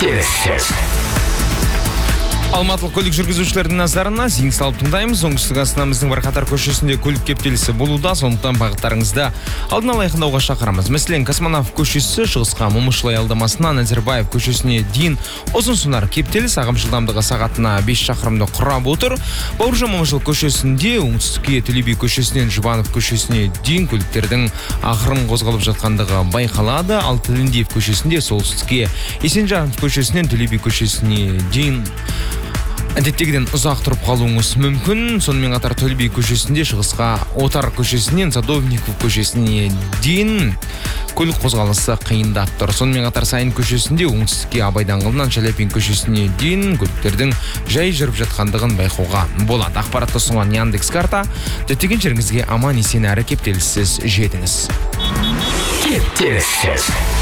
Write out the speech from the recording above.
Кептеліссіз. Алматылық көлік жүргізушілердің назарына зейін салып тыңдаймыз. Оңтүстік астанамыздың бірқатар көшесінде көлік кептелісі болуда, сондықтан бағыттарыңызды алдын ала айқындауға шақырамыз. Мәселен, Космонавт көшесі шығысқа Момышұлы аялдамасынан Назарбаев көшесіне дейін ұзын сонар кептеліс, ағым жылдамдығы сағатына 5 шақырымды құрап отыр. Бауыржан Момышұлы көшесінде оңтүстікке Төле би көшесінен Жұбанов көшесіне дейін көліктердің ақырын қозғалып жатқандығы байқалады. Ал Тілендиев көшесінде солтүстікке Есенжанов көшесінен Төле би көшесіне дейін әдеттегіден ұзақ тұрып қалуыңыз мүмкін. Сонымен қатар Төле би көшесінде шығысқа Отар көшесінен Садовников көшесіне дейін көлік қозғалысы қиындап тұр. Сонымен қатар Сайын көшесінде оңтүстікке Абай даңғылынан Шаляпин көшесіне дейін көліктердің жай жүріп жатқандығын байқауға болады. Ақпаратты ұсынған Яндекс карта. Діттеген жеріңізге аман есен әрі кептеліссіз жетіңіз. Кептеліссіз.